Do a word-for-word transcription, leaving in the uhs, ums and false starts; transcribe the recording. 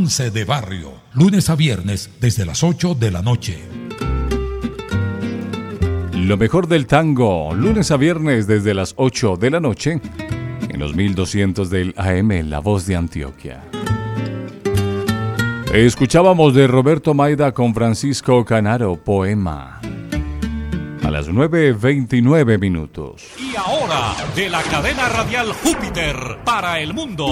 Romance de Barrio, lunes a viernes desde las ocho de la noche. Lo mejor del tango, lunes a viernes desde las ocho de la noche, en los mil doscientos del A M, La Voz de Antioquia. Escuchábamos de Roberto Maida con Francisco Canaro, Poema. A las nueve veintinueve minutos. Y ahora, de la cadena radial Júpiter para el mundo.